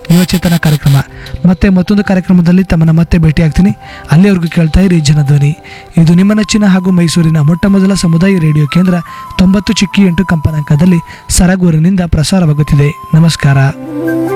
ಯುವಚೇತನ ಕಾರ್ಯಕ್ರಮ. ಮತ್ತೆ ಮತ್ತೊಂದು ಕಾರ್ಯಕ್ರಮದಲ್ಲಿ ತಮ್ಮನ್ನು ಮತ್ತೆ ಭೇಟಿಯಾಗ್ತೀನಿ. ಅಲ್ಲಿವರೆಗೂ ಕೇಳ್ತಾ ಇರಿ ಜನಧ್ವನಿ. ಇದು ನಿಮ್ಮ ನೆಚ್ಚಿನ ಹಾಗೂ ಮೈಸೂರಿನ ಮೊಟ್ಟ ಮೊದಲ ಸಮುದಾಯ ರೇಡಿಯೋ ಕೇಂದ್ರ 90.8 ಕಂಪನಾಂಕದಲ್ಲಿ ಸರಗೂರಿನಿಂದ ಪ್ರಸಾರವಾಗುತ್ತಿದೆ. ನಮಸ್ಕಾರ.